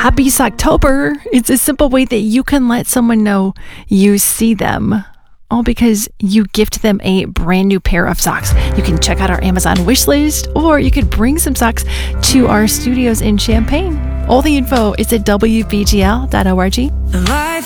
Happy Socktober. It's a simple way that you can let someone know you see them. All because you gift them a brand new pair of socks. You can check out our Amazon wish list, or you could bring some socks to our studios in Champaign. All the info is at wbgl.org.